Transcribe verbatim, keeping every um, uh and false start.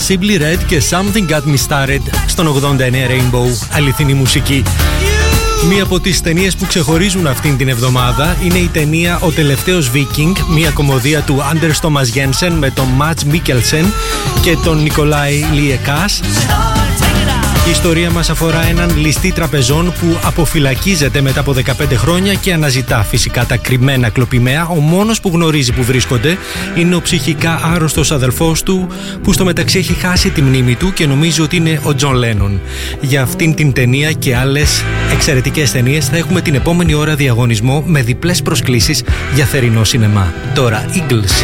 Simply Red και Something Got Me Started στον ογδόντα εννέα Rainbow, αληθινή μουσική. Μία από τις ταινίες που ξεχωρίζουν αυτήν την εβδομάδα είναι η ταινία «Ο τελευταίος Viking», μια κομμωδία του Anders Thomas Jensen με τον Mads Mikkelsen και τον Nikolai Liekas. Η ιστορία μας αφορά έναν ληστή τραπεζών που αποφυλακίζεται μετά από δεκαπέντε χρόνια και αναζητά φυσικά τα κρυμμένα κλοπημαία. Ο μόνος που γνωρίζει που βρίσκονται είναι ο ψυχικά άρρωστος αδελφός του, που στο μεταξύ έχει χάσει τη μνήμη του και νομίζει ότι είναι ο Τζον Λένον. Για αυτήν την ταινία και άλλες εξαιρετικές ταινίες θα έχουμε την επόμενη ώρα διαγωνισμό με διπλές προσκλήσεις για θερινό σινεμά. Τώρα Eagles.